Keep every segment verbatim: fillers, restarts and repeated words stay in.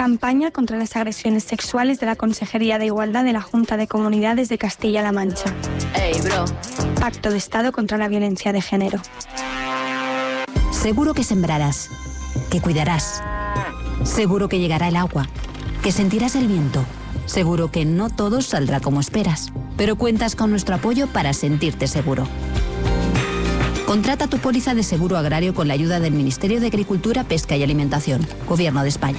Campaña contra las agresiones sexuales de la Consejería de Igualdad de la Junta de Comunidades de Castilla-La Mancha. Ey, bro. Pacto de Estado contra la violencia de género. Seguro que sembrarás, que cuidarás. Seguro que llegará el agua, que sentirás el viento. Seguro que no todo saldrá como esperas, pero cuentas con nuestro apoyo para sentirte seguro. Contrata tu póliza de seguro agrario con la ayuda del Ministerio de Agricultura, Pesca y Alimentación, Gobierno de España.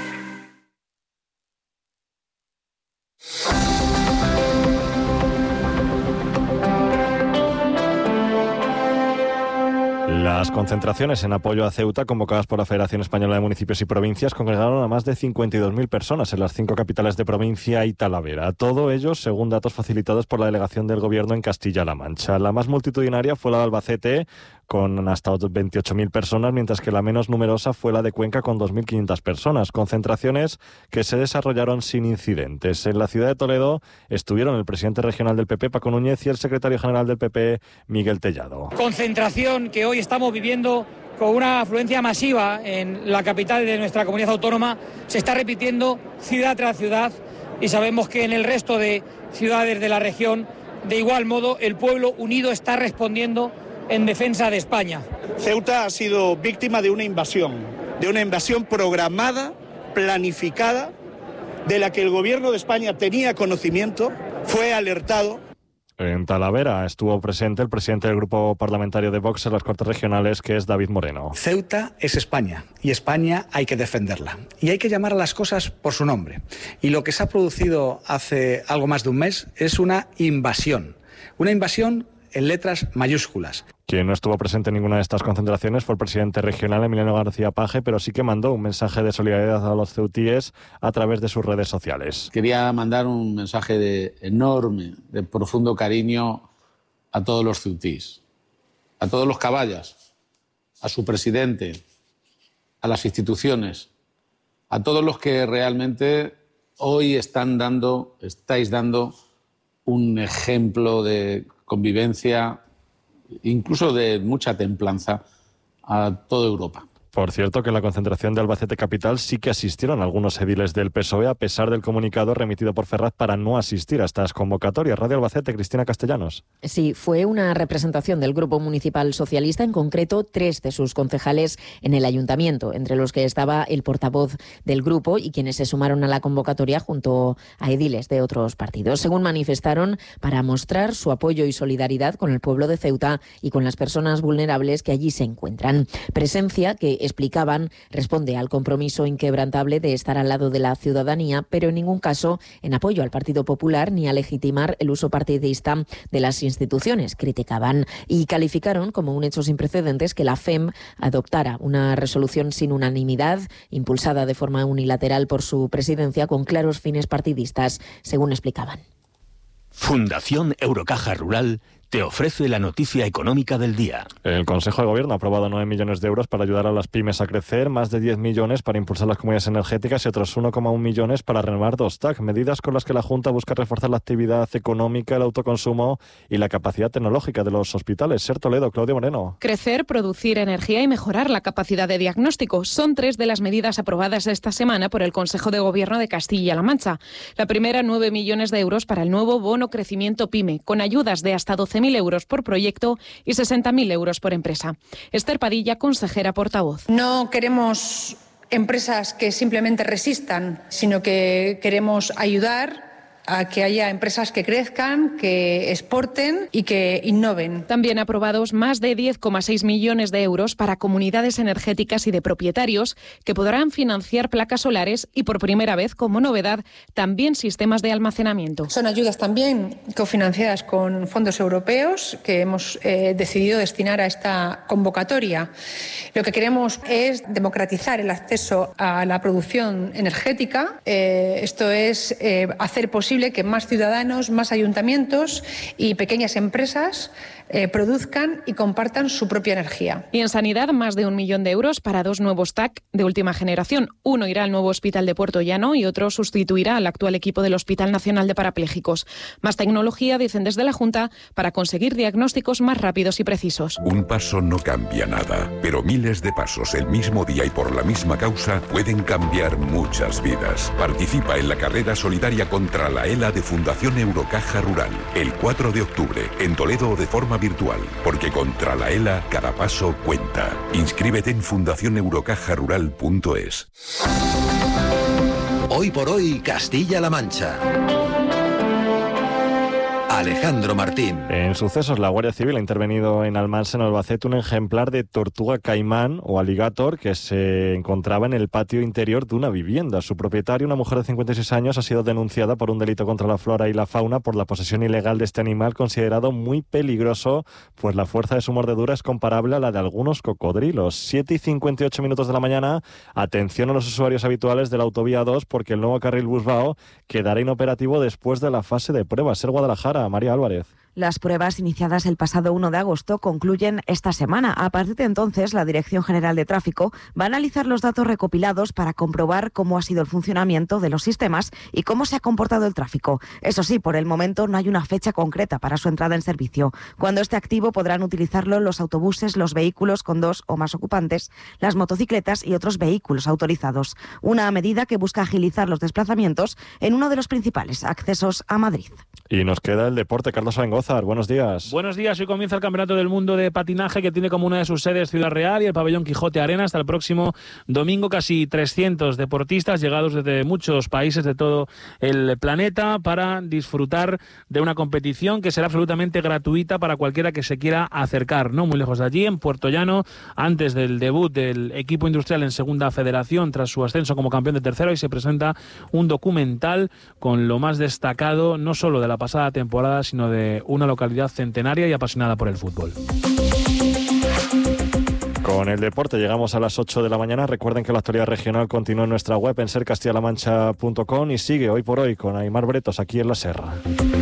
Las concentraciones en apoyo a Ceuta convocadas por la Federación Española de Municipios y Provincias congregaron a más de cincuenta y dos mil personas en las cinco capitales de provincia y Talavera. Todo ello según datos facilitados por la delegación del Gobierno en Castilla-La Mancha. La más multitudinaria fue la de Albacete, con hasta veintiocho mil personas, mientras que la menos numerosa fue la de Cuenca, con dos mil quinientas personas. Concentraciones que se desarrollaron sin incidentes. En la ciudad de Toledo estuvieron el presidente regional del P P, Paco Núñez, y el secretario general del P P, Miguel Tellado. Concentración que hoy estamos viviendo con una afluencia masiva en la capital de nuestra comunidad autónoma. Se está repitiendo ciudad tras ciudad y sabemos que en el resto de ciudades de la región, de igual modo, el pueblo unido está respondiendo en defensa de España. Ceuta ha sido víctima de una invasión, de una invasión programada, planificada, de la que el Gobierno de España tenía conocimiento, fue alertado. En Talavera estuvo presente el presidente del grupo parlamentario de Vox en las Cortes Regionales, que es David Moreno. Ceuta es España y España hay que defenderla. Y hay que llamar a las cosas por su nombre. Y lo que se ha producido hace algo más de un mes es una invasión. Una invasión en letras mayúsculas. Quien no estuvo presente en ninguna de estas concentraciones fue el presidente regional, Emiliano García Paje, pero sí que mandó un mensaje de solidaridad a los ceutíes a través de sus redes sociales. Quería mandar un mensaje de enorme, de profundo cariño a todos los ceutís, a todos los caballas, a su presidente, a las instituciones, a todos los que realmente hoy están dando, estáis dando un ejemplo de convivencia, incluso de mucha templanza, a toda Europa. Por cierto, que en la concentración de Albacete Capital sí que asistieron algunos ediles del P S O E, a pesar del comunicado remitido por Ferraz para no asistir a estas convocatorias. Radio Albacete, Cristina Castellanos. Sí, fue una representación del Grupo Municipal Socialista, en concreto tres de sus concejales en el ayuntamiento, entre los que estaba el portavoz del grupo y quienes se sumaron a la convocatoria junto a ediles de otros partidos. Según manifestaron, para mostrar su apoyo y solidaridad con el pueblo de Ceuta y con las personas vulnerables que allí se encuentran. Presencia que, explicaban, responde al compromiso inquebrantable de estar al lado de la ciudadanía, pero en ningún caso en apoyo al Partido Popular ni a legitimar el uso partidista de las instituciones, criticaban, y calificaron como un hecho sin precedentes que la F E M adoptara una resolución sin unanimidad, impulsada de forma unilateral por su presidencia, con claros fines partidistas, según explicaban. Fundación Eurocaja Rural te ofrece la noticia económica del día. El Consejo de Gobierno ha aprobado nueve millones de euros para ayudar a las pymes a crecer, más de diez millones para impulsar las comunidades energéticas y otros uno coma uno millones para renovar dos T A C, medidas con las que la Junta busca reforzar la actividad económica, el autoconsumo y la capacidad tecnológica de los hospitales. Ser Toledo, Claudio Moreno. Crecer, producir energía y mejorar la capacidad de diagnóstico son tres de las medidas aprobadas esta semana por el Consejo de Gobierno de Castilla-La Mancha. La primera, nueve millones de euros para el nuevo bono crecimiento PYME, con ayudas de hasta doce mil euros por proyecto y sesenta mil euros por empresa. Esther Padilla, consejera portavoz. No queremos empresas que simplemente resistan, sino que queremos ayudar a que haya empresas que crezcan, que exporten y que innoven. También aprobados más de diez coma seis millones de euros para comunidades energéticas y de propietarios que podrán financiar placas solares y, por primera vez, como novedad, también sistemas de almacenamiento. Son ayudas también cofinanciadas con fondos europeos que hemos eh, decidido destinar a esta convocatoria. Lo que queremos es democratizar el acceso a la producción energética. Eh, esto es eh, hacer posible que más ciudadanos, más ayuntamientos y pequeñas empresas eh, produzcan y compartan su propia energía. Y en sanidad, más de un millón de euros para dos nuevos T A C de última generación. Uno irá al nuevo hospital de Puerto Llano y otro sustituirá al actual equipo del Hospital Nacional de Parapléjicos. Más tecnología, dicen desde la Junta, para conseguir diagnósticos más rápidos y precisos. Un paso no cambia nada, pero miles de pasos el mismo día y por la misma causa pueden cambiar muchas vidas. Participa en la carrera solidaria contra la ELA de Fundación Eurocaja Rural, el cuatro de octubre, en Toledo o de forma virtual, porque contra la ELA cada paso cuenta. Inscríbete en fundación eurocaja rural punto es. Hoy por hoy, Castilla-La Mancha. Alejandro Martín. En sucesos, la Guardia Civil ha intervenido en Almansa, en Albacete, un ejemplar de tortuga caimán o alligator que se encontraba en el patio interior de una vivienda. Su propietaria, una mujer de cincuenta y seis años, ha sido denunciada por un delito contra la flora y la fauna por la posesión ilegal de este animal considerado muy peligroso, pues la fuerza de su mordedura es comparable a la de algunos cocodrilos. siete y cincuenta y ocho minutos de la mañana. Atención a los usuarios habituales de la autovía dos, porque el nuevo carril Busbao quedará inoperativo después de la fase de pruebas. Ser Guadalajara, María Álvarez. Las pruebas iniciadas el pasado uno de agosto concluyen esta semana. A partir de entonces, la Dirección General de Tráfico va a analizar los datos recopilados para comprobar cómo ha sido el funcionamiento de los sistemas y cómo se ha comportado el tráfico. Eso sí, por el momento no hay una fecha concreta para su entrada en servicio. Cuando esté activo podrán utilizarlo los autobuses, los vehículos con dos o más ocupantes, las motocicletas y otros vehículos autorizados. Una medida que busca agilizar los desplazamientos en uno de los principales accesos a Madrid. Y nos queda el deporte. Carlos Abengoza, buenos días. Buenos días. Hoy comienza el Campeonato del Mundo de Patinaje, que tiene como una de sus sedes Ciudad Real y el pabellón Quijote Arena. Hasta el próximo domingo, casi trescientos deportistas llegados desde muchos países de todo el planeta para disfrutar de una competición que será absolutamente gratuita para cualquiera que se quiera acercar. No muy lejos de allí, en Puerto Llano, antes del debut del equipo industrial en Segunda Federación tras su ascenso como campeón de tercera, y se presenta un documental con lo más destacado, no solo de la pasada temporada, sino de una localidad centenaria y apasionada por el fútbol. Con el deporte llegamos a las ocho de la mañana. Recuerden que la actualidad regional continúa en nuestra web en ser castilla la mancha punto com y sigue hoy por hoy con Aimar Bretos aquí en La Serra.